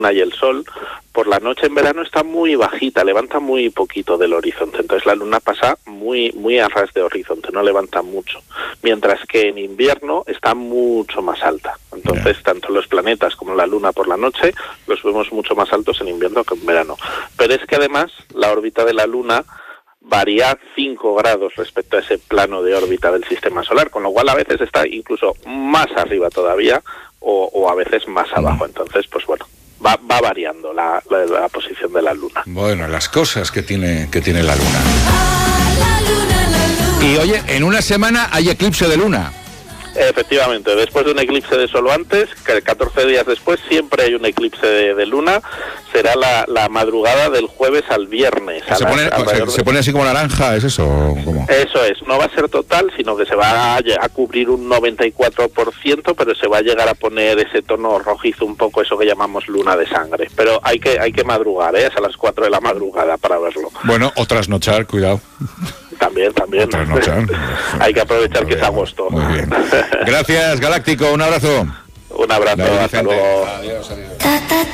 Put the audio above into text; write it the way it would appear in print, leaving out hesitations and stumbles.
y el sol, por la noche en verano está muy bajita, levanta muy poquito del horizonte, entonces la luna pasa muy a ras de horizonte, no levanta mucho, mientras que en invierno está mucho más alta. Entonces tanto los planetas como la luna por la noche los vemos mucho más altos en invierno que en verano. Pero es que además la órbita de la luna varía 5 grados respecto a ese plano de órbita del sistema solar, con lo cual a veces está incluso más arriba todavía o a veces más abajo. Entonces, pues bueno, va variando la posición de la luna. Bueno, las cosas que tiene la luna. Y oye, en una semana hay eclipse de luna. Efectivamente, después de un eclipse de sol antes, 14 días después siempre hay un eclipse de luna. Será la madrugada del jueves al viernes. Se pone así como naranja, ¿es eso? ¿Cómo? Eso es, no va a ser total, sino que se va a cubrir un 94%, pero se va a llegar a poner ese tono rojizo un poco, eso que llamamos luna de sangre. Pero hay que madrugar, es a las 4 de la madrugada para verlo. Bueno, o trasnochar, cuidado. También. Hay que aprovechar que es agosto. Muy bien. Gracias, Galáctico, un abrazo. Un abrazo, hasta luego. Adiós.